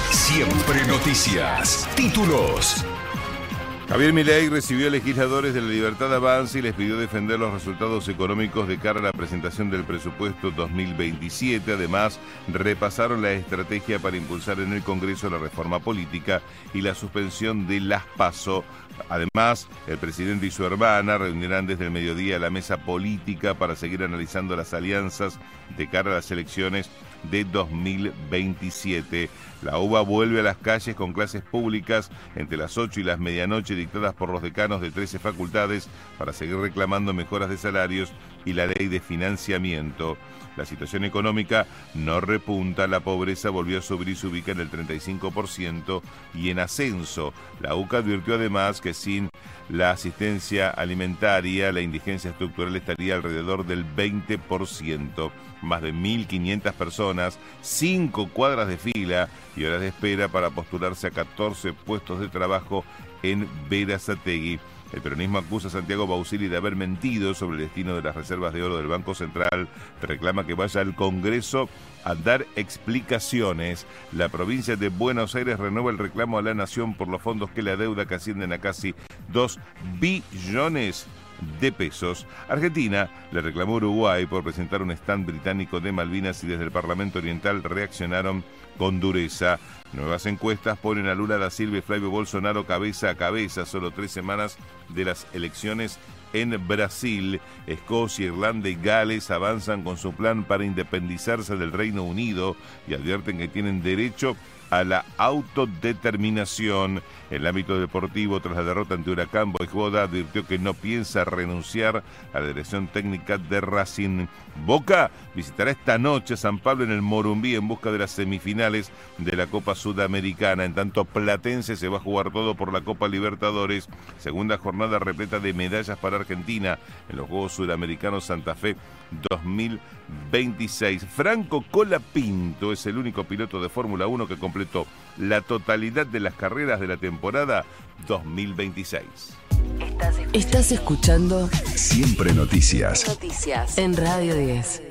Siempre Noticias. Títulos. Javier Milei recibió a legisladores de la Libertad Avanza y les pidió defender los resultados económicos de cara a la presentación del presupuesto 2027. Además, repasaron la estrategia para impulsar en el Congreso la reforma política y la suspensión de las PASO. Además, el presidente y su hermana reunirán desde el mediodía la mesa política para seguir analizando las alianzas de cara a las elecciones de 2027. La UBA vuelve a las calles con clases públicas entre las 8 y las medianoche dictadas por los decanos de 13 facultades para seguir reclamando mejoras de salarios y la ley de financiamiento. La situación económica no repunta, la pobreza volvió a subir y se ubica en el 35% y en ascenso. La UCA advirtió además que sin la asistencia alimentaria, la indigencia estructural estaría alrededor del 20%. Más de 1.500 personas, 5 cuadras de fila y horas de espera para postularse a 14 puestos de trabajo en Berazategui. El peronismo acusa a Santiago Bausili de haber mentido sobre el destino de las reservas de oro del Banco Central. Reclama que vaya al Congreso a dar explicaciones. La provincia de Buenos Aires renueva el reclamo a la Nación por los fondos que la deuda, que ascienden a casi 2 billones de pesos. Argentina le reclamó a Uruguay por presentar un stand británico de Malvinas y desde el Parlamento Oriental reaccionaron con dureza. Nuevas encuestas ponen a Lula da Silva y Flavio Bolsonaro cabeza a cabeza, solo 3 semanas de las elecciones en Brasil. Escocia, Irlanda y Gales avanzan con su plan para independizarse del Reino Unido y advierten que tienen derecho a la autodeterminación. En el ámbito deportivo, tras la derrota ante Huracán, Boyvoda advirtió que no piensa renunciar a la dirección técnica de Racing. Boca visitará esta noche San Pablo en el Morumbí en busca de las semifinales de la Copa Sudamericana. En tanto, Platense se va a jugar todo por la Copa Libertadores. Segunda jornada repleta de medallas para Argentina en los Juegos Sudamericanos Santa Fe 2026. Franco Colapinto es el único piloto de Fórmula 1 que completó la totalidad de las carreras de la temporada 2026. Estás escuchando Siempre Noticias. en Radio 10.